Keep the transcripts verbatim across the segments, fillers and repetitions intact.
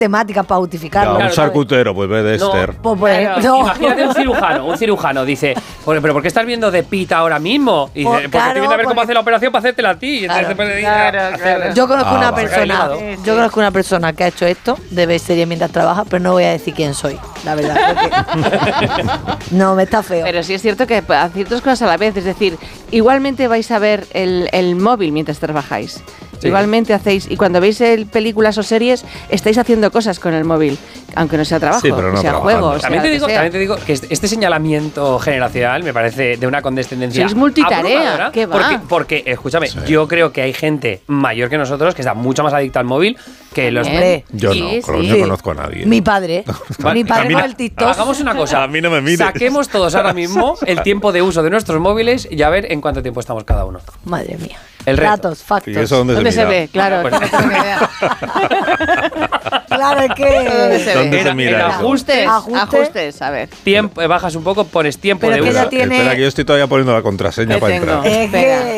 temáticas para justificarlo. Claro, un charcutero, pues ve de No, Esther. Pues, pues, Claro, no. Imagínate un cirujano, un cirujano dice, pero ¿por qué estás viendo de Pita ahora mismo? Y dice, Pues, porque claro, te viene a ver cómo porque- hace la operación para hacértela a ti. Y entonces Claro, te puede ir claro, a hacer- claro. Yo conozco Ah, una vale. persona, Sí, sí. yo conozco una persona que ha hecho esto de ver series mientras trabaja, pero no voy a decir quién soy, la verdad. porque- no, me está feo. Pero sí es cierto que hacéis dos cosas a la vez, es decir, igualmente vais a ver el, el móvil mientras trabajáis. Sí. Igualmente hacéis, y cuando veis el, películas o series, estáis haciendo cosas con el móvil, aunque no sea trabajo, Sí, pero no que sea trabajando. juego, o sea, También te, que digo, sea. también te digo que este este señalamiento generacional me parece de una condescendencia. Sois multitarea, abrumadora, ¿qué va? Porque, porque, escúchame, Sí. yo creo que hay gente mayor que nosotros que está mucho más adicta al móvil que los. También. Yo Sí, no, sí. no conozco a nadie. Mi padre, Vale, mi padre mira, con el TikTok. Hagamos una cosa. A mí no me mires. Saquemos todos ahora mismo el tiempo de uso de nuestros móviles y a ver en cuánto tiempo estamos cada uno. Madre mía. El reto. Datos, factos. ¿Y eso dónde, ¿Dónde se se mira? ve? Claro, Bueno, pues- no tengo ni idea. Claro, es ¿Dónde que. se ¿Dónde ve? se En- mira en eso? Ajustes, Ajuste. ajustes, a ver. Tiempo, eh, bajas un poco, pones tiempo Pero de que uso. ya tiene- Espera, que yo estoy todavía poniendo la contraseña ¿Qué para tengo? entrar. Es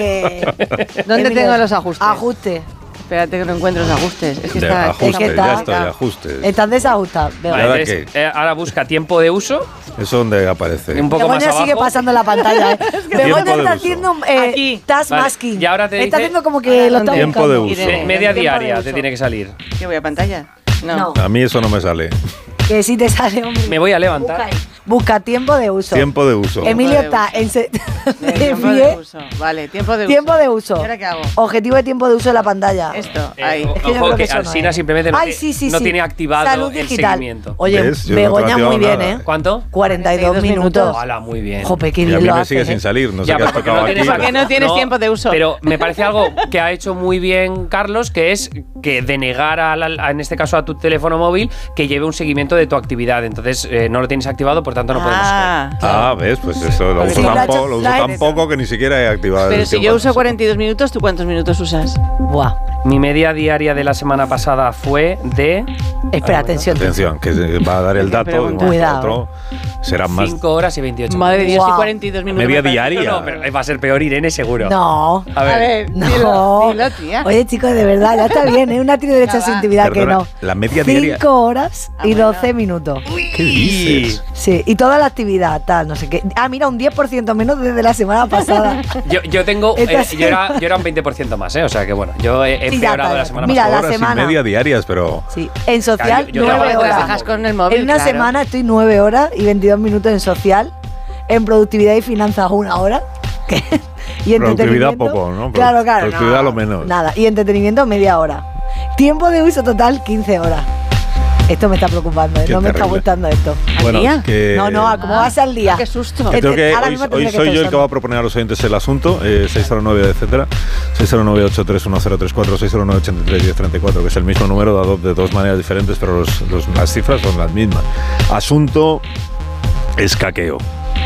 que. ¿Dónde Emilio, tengo los ajustes? Ajuste. Espérate que no encuentro los ajustes. Es que De está, ajustes, es que ya está- estoy, ajustes. Estás desajustado. Vale. Begoña. Vale, ¿Ahora entonces, qué? eh, ahora busca tiempo de uso, ¿Eso dónde aparece? un poco más Begoña abajo. sigue pasando la pantalla. ¿eh? Begoña Tiempo de está uso. haciendo eh, Aquí. task Vale, masking. y ahora te Está dice- haciendo como que lo está Tiempo de buscando. uso. Me- media Tiempo de diaria uso. te tiene que salir. ¿Qué voy a pantalla? No. No. A mí eso no me sale. Que sí te sale, hombre. Me voy a levantar. Busca, ahí. Busca tiempo de uso. Tiempo de uso. Emilio de está uso. en se- Eh, de tiempo de pie. uso. Vale, tiempo de Tiempo uso. de uso. ¿Y ahora qué hago? Objetivo de tiempo de uso de la pantalla. Esto, Eh, ahí. o- Es que yo ojo creo que eso no Alsina es. simplemente no, Ay, te- sí, sí, no sí. tiene activado Salud el digital. seguimiento. Oye, ¿Ves? Yo no he Begoña activado muy bien, nada. ¿eh? ¿Cuánto? cuarenta y dos minutos. Hola, muy bien. Jope, qué Y a bien mí lo me hace, sigue ¿eh? sin salir. No sé Ya, qué has porque tocado no aquí. tienes- Porque no tienes tiempo de uso. Pero me parece algo que ha hecho muy bien Carlos, que es que denegar, a la- a- en este caso, a tu teléfono móvil, que lleve un seguimiento de tu actividad. Entonces, eh, no lo tienes activado, por tanto, no podemos ver. Ah, Ah, ves, pues eso lo Pues uso sí, lo ha tan, po- hecho- lo uso lo ha tan hecho. poco que ni siquiera he activado pero el si tiempo yo de uso uso. cuarenta y dos minutos, ¿tú cuántos minutos usas? Buah. Mi media diaria de la semana pasada fue de Espera, atención. Atención, que se va a dar el Hay que dato de un preguntar. momento a Cuidado. otro. Serán más. cinco horas y veintiocho Madre de Dios, Wow. y cuarenta y dos minutos. Media me parece- diaria. No, pero va a ser peor Irene, seguro. No. A ver. A ver, No. dilo, dilo, tía. Oye, chicos, de verdad, ya está bien, ¿eh? Una tiene derecho a Ya su va. intimidad que Perdona, no. la media diaria. Cinco horas Ah, y bueno. doce minutos. ¿Qué dices? Sí, y toda la actividad, tal, no sé qué. Ah, mira, un diez por ciento menos desde la semana pasada. Yo, yo tengo. Esta eh, sí. yo, era, yo era un veinte por ciento más, ¿eh? O sea que bueno, yo he Sí, ya empeorado está, la semana mira, pasada. la Horas semana. y media diarias, pero. Sí, en social, Yo- yo nueve trabajo Te las horas. dejas con el móvil, En una claro. semana estoy nueve horas y veintidós minutos en social. En productividad y finanzas, una hora. ¿Qué? Y Productividad entretenimiento. poco, ¿no? Claro, claro. Productividad no, lo menos. Nada. Y entretenimiento, media hora. Tiempo de uso total, quince horas. Esto me está preocupando, ¿eh? Qué No me está terrible. gustando esto. Bueno, día? que. No, no, ¿cómo vas al día? Ah, qué susto. que tengo Este, que- ahora hoy mismo hoy tendré que soy estar yo el que usando. va a proponer a los oyentes el asunto. Eh, seis cero nueve, etcétera. seis cero nueve, ocho tres uno cero tres cuatro, seis cero nueve, ochenta y tres, diez treinta y cuatro, que es el mismo número dado de dos maneras diferentes, pero los- los- las cifras son las mismas. Asunto escaqueo.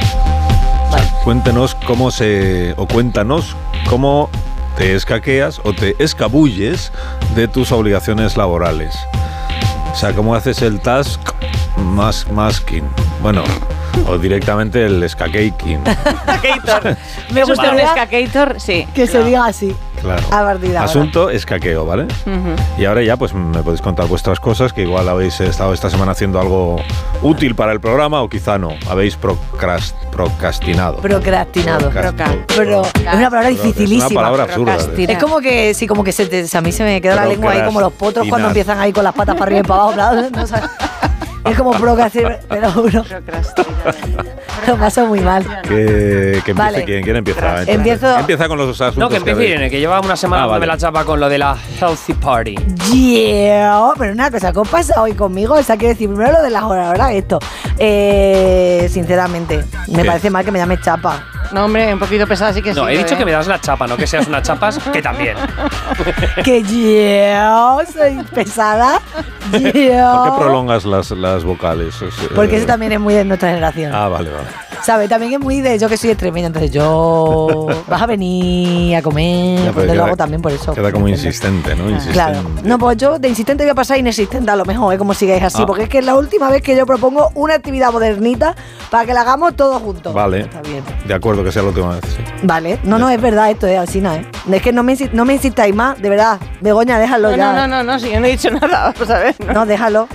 O sea, cuéntenos cómo se. O cuéntanos cómo te escaqueas o te escabulles de tus obligaciones laborales. O sea, cómo haces el task mas, masking. Bueno, o directamente el escaqueaking. Skater. Me ¿Es usted un gustaría skater? Sí. que se diga así. Claro. A partir de ahora. Asunto escaqueo, ¿vale? Ujú. Y ahora ya pues me podéis contar vuestras cosas, que igual habéis estado esta semana haciendo algo útil para el programa o quizá no. Habéis procrast, procrastinado. Procrastinado. Procrast- Pero es una palabra Es dificilísima. una palabra absurda. Procrastina. Es como que, sí, como que se te- a mí se me queda la lengua ahí como los potros cuando Procrastinar. empiezan ahí con las patas para arriba y para abajo. claro, no sabes. Es como procrastinar, pero uno Procrastina. lo paso muy mal. Que, que empiece Vale. quién, quién empieza. Empiezo- Empieza con los asuntos. No, que que empiece habéis. Irene, que lleva una semana Ah, dándome vale. la chapa con lo de la Healthy Party. Yeah, pero una cosa, ¿qué os pasa hoy conmigo? O sea, quiero decir, primero lo de las horas, ahora esto. Eh, sinceramente, me ¿Qué? parece mal que me llame chapa. No, hombre, un poquito pesada sí que sí. No, he dicho ¿eh? que me das la chapa, no que seas una chapas, que también. Que yo soy pesada. ¿Por Yo. qué prolongas las, las vocales? O sea, Porque eh, eso también es muy de nuestra generación. Ah, vale, vale. ¿Sabes? También es muy de yo que soy extremeña, entonces yo vas a venir a comer, Ya, pues pero te lo queda- hago también por eso. Queda como insistente, ¿no? Insistente. Claro. No, pues yo de insistente voy a pasar a inexistente a lo mejor, ¿eh? Como sigáis así, Ah. porque es que es la última vez que yo propongo una actividad modernita para que la hagamos todos juntos. Vale. Está bien. De acuerdo, que sea la última vez. Sí. Vale. No, no, es verdad esto, es Alsina, ¿eh? Es que no me, insi- no me insistáis más, de verdad. Begoña, déjalo No, ya. no, no, no, no, si yo no he dicho nada, vamos a ver. No. No, déjalo.